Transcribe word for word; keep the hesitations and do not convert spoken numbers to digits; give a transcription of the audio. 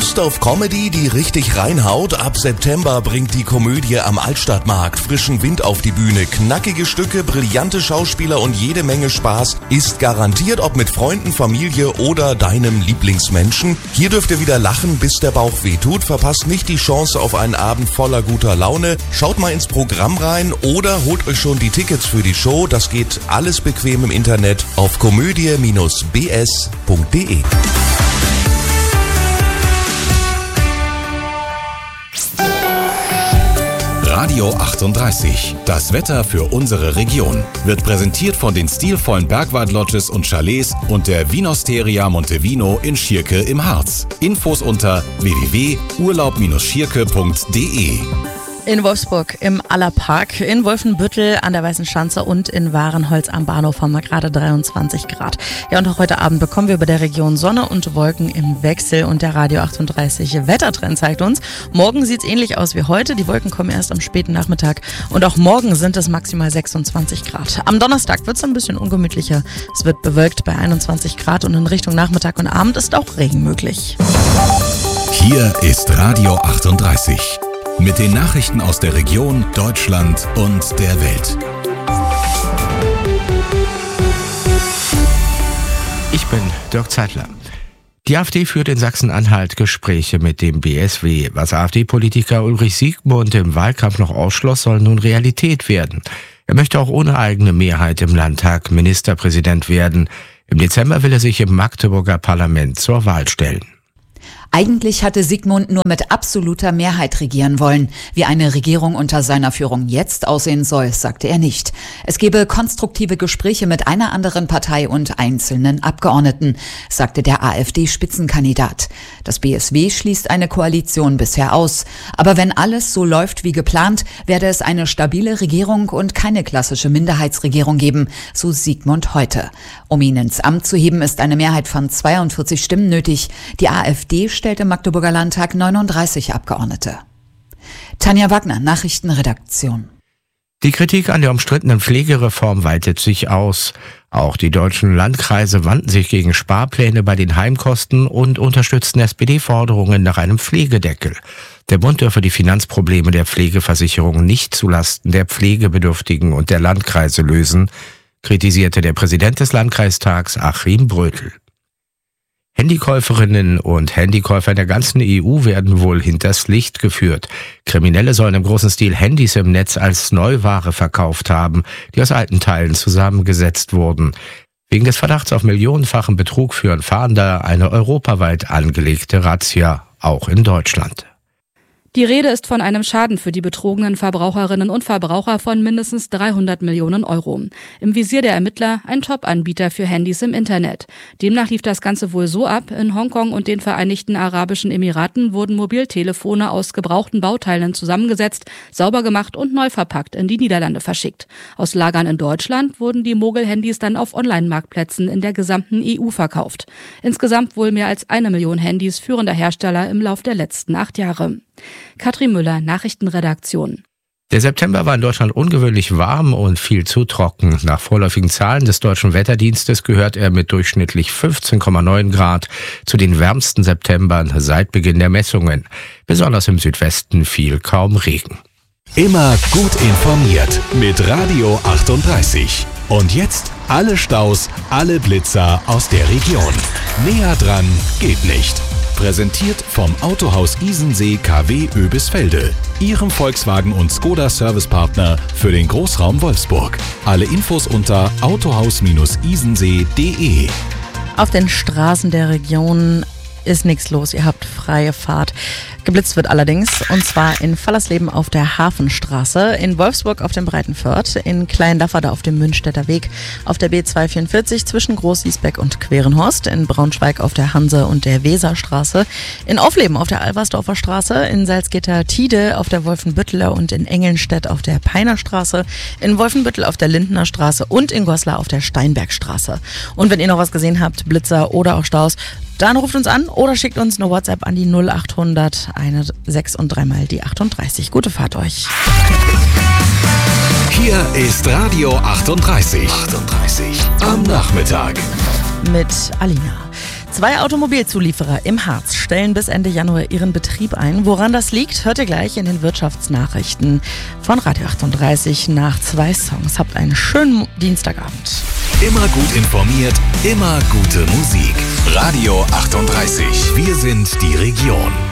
Lust auf Comedy, die richtig reinhaut? Ab September bringt die Komödie am Altstadtmarkt frischen Wind auf die Bühne. Knackige Stücke, brillante Schauspieler und jede Menge Spaß ist garantiert, ob mit Freunden, Familie oder deinem Lieblingsmenschen. Hier dürft ihr wieder lachen, bis der Bauch wehtut. Verpasst nicht die Chance auf einen Abend voller guter Laune. Schaut mal ins Programm rein oder holt euch schon die Tickets für die Show. Das geht alles bequem im Internet auf komödie Bindestrich b s punkt d e. Radio achtunddreißig, das Wetter für unsere Region, wird präsentiert von den stilvollen Bergwald-Lodges und Chalets und der Vinosteria Montevino in Schierke im Harz. Infos unter w w w punkt urlaub Bindestrich schierke punkt d e. In Wolfsburg im Allerpark, in Wolfenbüttel an der Weißen Schanze und in Wahrenholz am Bahnhof haben wir gerade dreiundzwanzig Grad. Ja, und auch heute Abend bekommen wir über der Region Sonne und Wolken im Wechsel und der Radio achtunddreißig Wettertrend zeigt uns, morgen sieht's ähnlich aus wie heute. Die Wolken kommen erst am späten Nachmittag und auch morgen sind es maximal sechsundzwanzig Grad. Am Donnerstag wird's ein bisschen ungemütlicher. Es wird bewölkt bei einundzwanzig Grad und in Richtung Nachmittag und Abend ist auch Regen möglich. Hier ist Radio achtunddreißig. Mit den Nachrichten aus der Region, Deutschland und der Welt. Ich bin Dirk Zeitler. Die AfD führt in Sachsen-Anhalt Gespräche mit dem B S W. Was AfD-Politiker Ulrich Siegmund im Wahlkampf noch ausschloss, soll nun Realität werden. Er möchte auch ohne eigene Mehrheit im Landtag Ministerpräsident werden. Im Dezember will er sich im Magdeburger Parlament zur Wahl stellen. Eigentlich hatte Siegmund nur mit absoluter Mehrheit regieren wollen. Wie eine Regierung unter seiner Führung jetzt aussehen soll, sagte er nicht. Es gebe konstruktive Gespräche mit einer anderen Partei und einzelnen Abgeordneten, sagte der AfD-Spitzenkandidat. Das B S W schließt eine Koalition bisher aus. Aber wenn alles so läuft wie geplant, werde es eine stabile Regierung und keine klassische Minderheitsregierung geben, so Siegmund heute. Um ihn ins Amt zu heben, ist eine Mehrheit von zweiundvierzig Stimmen nötig. Die AfD stellt im Magdeburger Landtag neununddreißig Abgeordnete. Tanja Wagner, Nachrichtenredaktion. Die Kritik an der umstrittenen Pflegereform weitet sich aus. Auch die deutschen Landkreise wandten sich gegen Sparpläne bei den Heimkosten und unterstützten S P D-Forderungen nach einem Pflegedeckel. Der Bund dürfe die Finanzprobleme der Pflegeversicherung nicht zulasten der Pflegebedürftigen und der Landkreise lösen, kritisierte der Präsident des Landkreistags Achim Brötel. Handykäuferinnen und Handykäufer in der ganzen E U werden wohl hinters Licht geführt. Kriminelle sollen im großen Stil Handys im Netz als Neuware verkauft haben, die aus alten Teilen zusammengesetzt wurden. Wegen des Verdachts auf millionenfachen Betrug führen Fahnder eine europaweit angelegte Razzia, auch in Deutschland. Die Rede ist von einem Schaden für die betrogenen Verbraucherinnen und Verbraucher von mindestens dreihundert Millionen Euro. Im Visier der Ermittler ein Top-Anbieter für Handys im Internet. Demnach lief das Ganze wohl so ab: In Hongkong und den Vereinigten Arabischen Emiraten wurden Mobiltelefone aus gebrauchten Bauteilen zusammengesetzt, sauber gemacht und neu verpackt in die Niederlande verschickt. Aus Lagern in Deutschland wurden die Mogel-Handys dann auf Online-Marktplätzen in der gesamten E U verkauft. Insgesamt wohl mehr als eine Million Handys führender Hersteller im Lauf der letzten acht Jahre. Katrin Müller, Nachrichtenredaktion. Der September war in Deutschland ungewöhnlich warm und viel zu trocken. Nach vorläufigen Zahlen des Deutschen Wetterdienstes gehört er mit durchschnittlich fünfzehn Komma neun Grad zu den wärmsten Septembern seit Beginn der Messungen. Besonders im Südwesten fiel kaum Regen. Immer gut informiert mit Radio achtunddreißig. Und jetzt alle Staus, alle Blitzer aus der Region. Näher dran geht nicht. Präsentiert vom Autohaus Isensee K W Oebisfelde, Ihrem Volkswagen und Skoda Servicepartner für den Großraum Wolfsburg. Alle Infos unter autohaus isensee punkt d e. Auf den Straßen der Region ist nichts los, ihr habt freie Fahrt. Geblitzt wird allerdings, und zwar in Fallersleben auf der Hafenstraße, in Wolfsburg auf dem Breitenförth, in Kleinlafferde auf dem Münstetter Weg, auf der B zweihundertvierundvierzig zwischen Groß-Siesbeck und Querenhorst, in Braunschweig auf der Hanse- und der Weserstraße, in Aufleben auf der Albersdorfer Straße, in Salzgitter-Tide auf der Wolfenbütteler und in Engelnstedt auf der Peinerstraße, in Wolfenbüttel auf der Lindner Straße und in Goslar auf der Steinbergstraße. Und wenn ihr noch was gesehen habt, Blitzer oder auch Staus, dann ruft uns an oder schickt uns eine WhatsApp an die null achthundert sechs und dreimal die achtunddreißig. Gute Fahrt euch. Hier ist Radio achtunddreißig. achtunddreißig am Nachmittag. Mit Alina. Zwei Automobilzulieferer im Harz stellen bis Ende Januar ihren Betrieb ein. Woran das liegt, hört ihr gleich in den Wirtschaftsnachrichten von Radio achtunddreißig nach zwei Songs. Habt einen schönen Dienstagabend. Immer gut informiert, immer gute Musik. Radio achtunddreißig. Wir sind die Region.